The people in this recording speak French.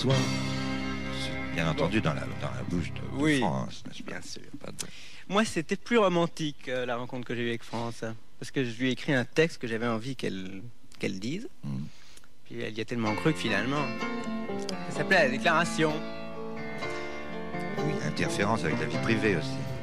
toi. C'est bien entendu dans la bouche de France, n'est-ce pas? Bien sûr. Moi, c'était plus romantique, la rencontre que j'ai eue avec France. Parce que je lui ai écrit un texte que j'avais envie qu'elle dise. Puis elle y a tellement cru que finalement, ça s'appelait La Déclaration. Oui, interférence avec la vie privée aussi.